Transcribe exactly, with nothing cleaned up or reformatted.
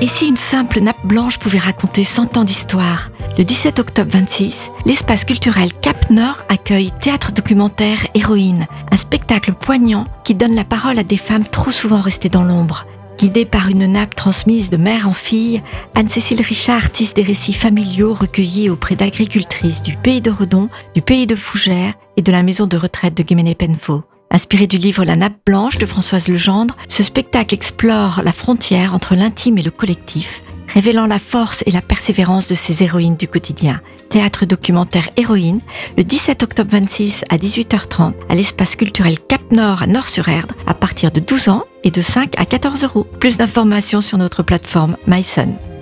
si une simple nappe blanche pouvait raconter cent ans d'histoire? Le dix-sept octobre vingt-six, l'espace culturel Cap Nord accueille Théâtre documentaire Héroïne, un spectacle poignant qui donne la parole à des femmes trop souvent restées dans l'ombre. Guidée par une nappe transmise de mère en fille, Anne-Cécile Richard tisse des récits familiaux recueillis auprès d'agricultrices du pays de Redon, du pays de Fougères et de la maison de retraite de Guéméné-Penfo. Inspiré du livre La nappe blanche de Françoise Legendre, ce spectacle explore la frontière entre l'intime et le collectif, révélant la force et la persévérance de ces héroïnes du quotidien. Théâtre documentaire Héroïne, le dix-sept octobre vingt-six à dix-huit heures trente à l'espace culturel Cap Nord à Nord-sur-Erdre à partir de douze ans et de cinq à quatorze euros. Plus d'informations sur notre plateforme MySun.